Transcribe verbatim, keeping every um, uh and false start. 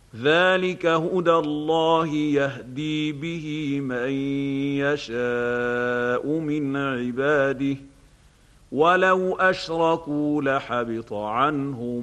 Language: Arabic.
ذلك هدى الله يهدي به من يشاء من عباده ولو اشركوا لحبط عنهم